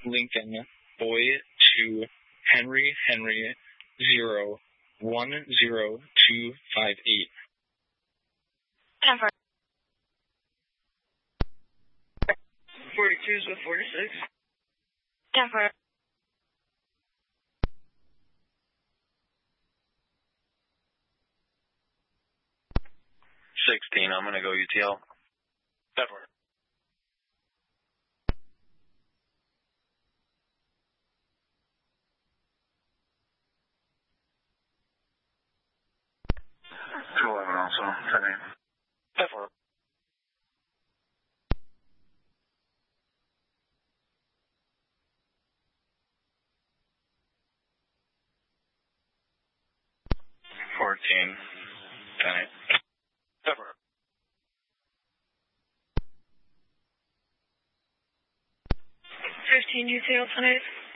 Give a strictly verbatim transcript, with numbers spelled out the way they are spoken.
Lincoln, boy two, Henry, Henry, zero, one, zero, two, five, eight. Denver. forty-twos with forty-six. Denver. sixteen, I'm going to go U T L. Denver. two eleven also, ten eight. Denver. fourteen, ten eight. Denver. fifteen U T L ten eight.